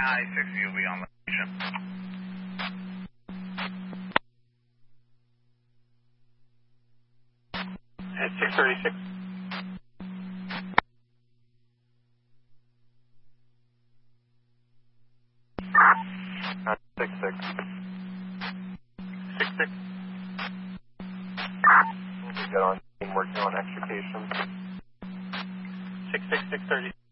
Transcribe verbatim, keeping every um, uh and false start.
I six, you'll be on location. At six thirty-six. Uh, six six. Six six. We'll get on team working on extrication. Six six six thirty.